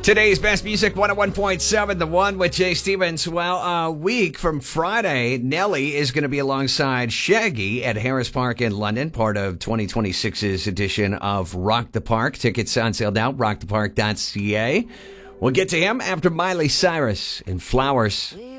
Today's Best Music 101.7, the one with Jay Stevens. Well, a week from Friday, Nelly is going to be alongside Shaggy at Harris Park in London, part of 2026's edition of Rock the Park. Tickets on sale now, rockthepark.ca. We'll get to him after Miley Cyrus and Flowers.